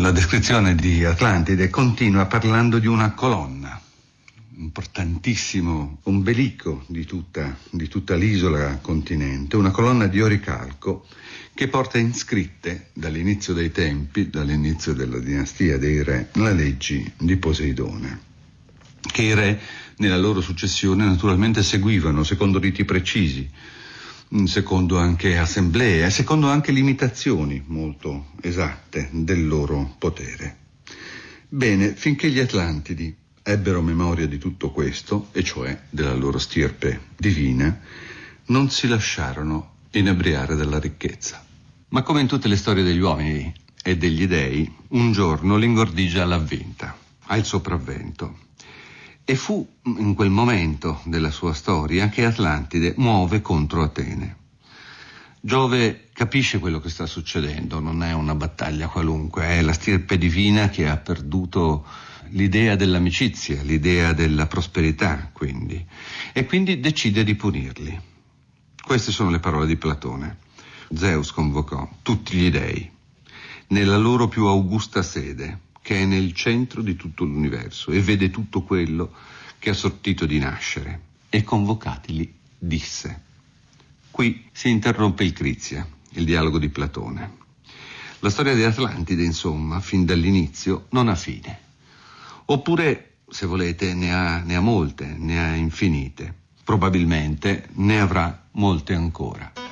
La descrizione di Atlantide continua parlando di una colonna, importantissimo ombelico di tutta l'isola continente, una colonna di oricalco che porta inscritte dall'inizio dei tempi, dall'inizio della dinastia dei re, le leggi di Poseidone, che i re nella loro successione naturalmente seguivano secondo riti precisi, secondo anche assemblee, secondo anche limitazioni molto esatte del loro potere. Bene, finché gli Atlantidi ebbero memoria di tutto questo, e cioè della loro stirpe divina, non si lasciarono inebriare dalla ricchezza. Ma come in tutte le storie degli uomini e degli dei, un giorno l'ingordigia l'ha vinta, ha il sopravvento. E fu in quel momento della sua storia che Atlantide muove contro Atene. Giove capisce quello che sta succedendo, non è una battaglia qualunque, è la stirpe divina che ha perduto l'idea dell'amicizia, l'idea della prosperità, quindi. E quindi decide di punirli. Queste sono le parole di Platone. Zeus convocò tutti gli dei nella loro più augusta sede, che è nel centro di tutto l'universo e vede tutto quello che ha sortito di nascere, e convocatili disse. Qui si interrompe il Crizia, il dialogo di Platone. La storia di Atlantide, insomma, fin dall'inizio non ha fine. Oppure, se volete, ne ha molte, ne ha infinite. Probabilmente ne avrà molte ancora.